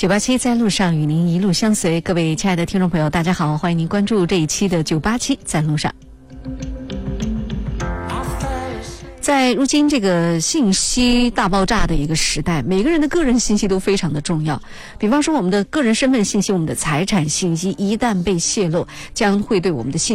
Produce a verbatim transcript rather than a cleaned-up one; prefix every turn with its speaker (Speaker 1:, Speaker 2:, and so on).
Speaker 1: 九八七在路上与您一路相随，各位亲爱的听众朋友，大家好，欢迎您关注这一期的九八七在路上。在如今这个信息大爆炸的一个时代，每个人的个人信息都非常的重要。比方说我们的个人身份信息，我们的财产信息一旦被泄露，将会对我们的信